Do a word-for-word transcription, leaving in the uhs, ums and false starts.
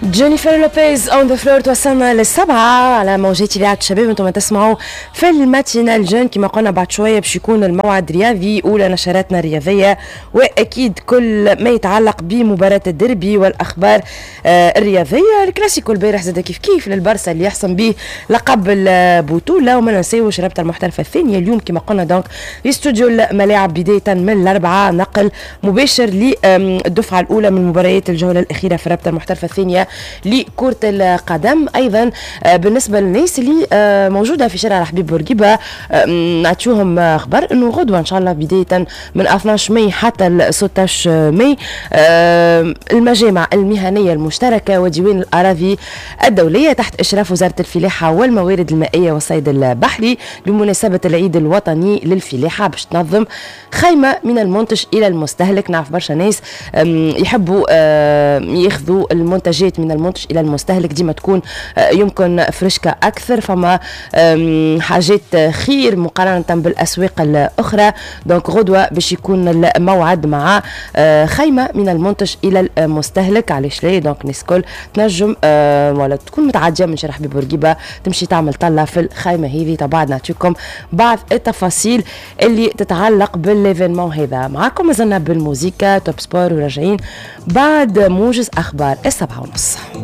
جينيفر لوبيز اون ذا فلور. توصلنا للسبعة على موجات إذاعة الشباب. انتم تسمعوا في الماتينال جون. كما قلنا بعد شوية باش يكون الموعد رياضي أولى نشراتنا الرياضية، وأكيد كل ما يتعلق بمباراة الديربي والأخبار آه الرياضية. الكلاسيكو البارح زاد كيف كيف للبرسا اللي يحسم به لقب البطولة، وما ننساوش رابطة المحترفة الثانية اليوم كما قلنا دونك لاستوديو الملاعب بداية من الأربعة نقل مباشر للدفعة الأولى من مباريات الجولة الأخيرة في رابطة المحترفة الثانية لكرة القدم. أيضا بالنسبة للناس اللي موجودة في شارع الحبيب بورقيبة نعطيوهم أخبار أنه غدوة إن شاء الله بداية من اثناعش ماي حتى ل ستطاش ماي المجامع المهنية المشتركة وديوان الأراضي الدولية تحت إشراف وزارة الفلاحة والموارد المائية والصيد البحري بمناسبة العيد الوطني للفلاحة باش تنظم خيمة من المنتج إلى المستهلك. نعرف برشا ناس يحبوا ياخذوا المنتجات من المنتج إلى المستهلك، ديما تكون يمكن فرشكة أكثر، فما حاجات خير مقارنة بالأسواق الأخرى. دونك غدوة باش يكون الموعد مع خيمة من المنتج إلى المستهلك. علاش لا؟ دونك ناس الكل تنجم ولا تكون متعدية من شارع حبيب بورقيبة تمشي تعمل طلة في الخيمة هذه. طبعا نعطيكم بعض التفاصيل اللي تتعلق بالليفينمون هذا. معاكم مازلنا بالموسيقى توب سبور وراجعين بعد موجز أخبار السبعة ونص.